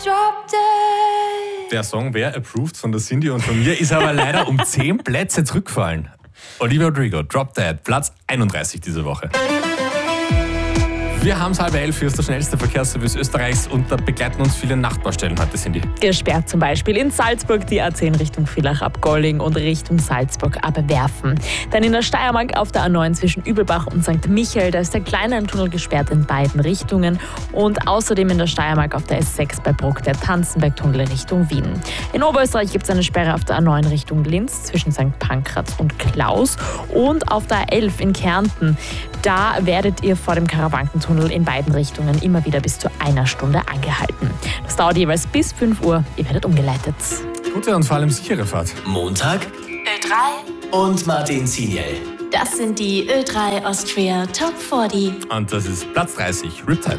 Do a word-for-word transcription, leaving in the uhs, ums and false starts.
Der Song wäre approved von der Cindy und von mir, ist aber leider um zehn Plätze zurückgefallen. Olivia Rodrigo, Drop Dead, Platz einunddreißig diese Woche. Wir haben es halb elf, hier ist der schnellste Verkehrsservice Österreichs und da begleiten uns viele Nachtbaustellen heute, Cindy. Gesperrt zum Beispiel in Salzburg die A zehn Richtung Villach ab Golling und Richtung Salzburg ab Werfen. Dann in der Steiermark auf der A neun zwischen Übelbach und Sankt Michael, da ist der kleine Tunnel gesperrt in beiden Richtungen. Und außerdem in der Steiermark auf der S sechs bei Bruck der Tanzenbergtunnel Richtung Wien. In Oberösterreich gibt es eine Sperre auf der A neun Richtung Linz zwischen Sankt Pankraz und Klaus. Und auf der A elf in Kärnten, da werdet ihr vor dem Karawankentunnel in beiden Richtungen immer wieder bis zu einer Stunde angehalten. Das dauert jeweils bis fünf Uhr. Ihr werdet umgeleitet. Gute und vor allem sichere Fahrt. Montag Ö drei und Martin Siniel. Das sind die Ö drei Austria Top vierzig. Und das ist Platz dreißig, Riptide.